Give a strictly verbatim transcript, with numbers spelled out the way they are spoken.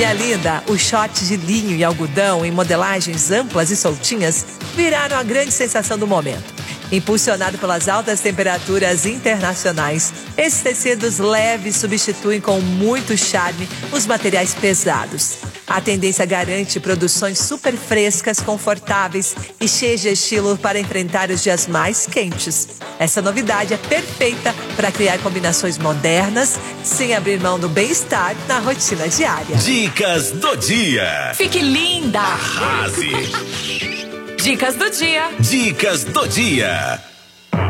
Minha linda, os shorts de linho e algodão em modelagens amplas e soltinhas viraram a grande sensação do momento. Impulsionado pelas altas temperaturas internacionais, esses tecidos leves substituem com muito charme os materiais pesados. A tendência garante produções super frescas, confortáveis e cheias de estilo para enfrentar os dias mais quentes. Essa novidade é perfeita para criar combinações modernas, sem abrir mão do bem-estar na rotina diária. Dicas do dia. Fique linda. Arrase. Dicas do dia. Dicas do dia.